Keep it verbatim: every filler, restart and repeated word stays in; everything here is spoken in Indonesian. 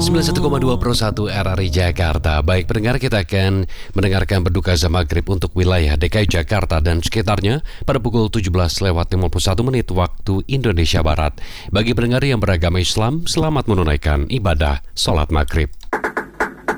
sembilan puluh satu koma dua Pro satu R R I Jakarta. Baik pendengar, kita akan mendengarkan berduka azan maghrib untuk wilayah D K I Jakarta dan sekitarnya pada pukul tujuh belas lewat lima puluh satu menit waktu Indonesia Barat. Bagi pendengar yang beragama Islam, selamat menunaikan ibadah sholat maghrib.